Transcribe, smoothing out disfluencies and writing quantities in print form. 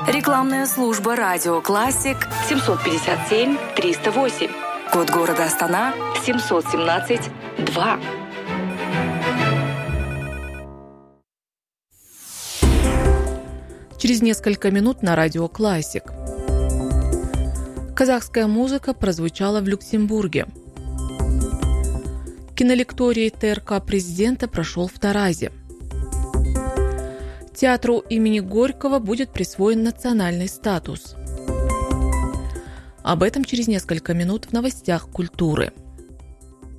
Рекламная служба «Радио Классик» 757-308. Код города Астана 717-2. Через несколько минут на «Радио Классик». Казахская музыка прозвучала в Люксембурге. Кинолекторий ТРК президента прошел в Таразе. Театру имени Горького будет присвоен национальный статус. Об этом через несколько минут в новостях культуры.